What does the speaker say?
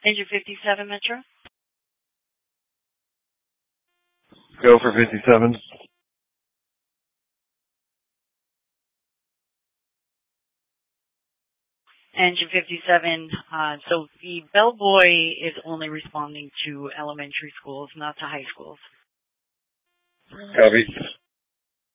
Engine 57 Metro. Go for 57. Engine 57, so the bellboy is only responding to elementary schools, not to high schools. Copy.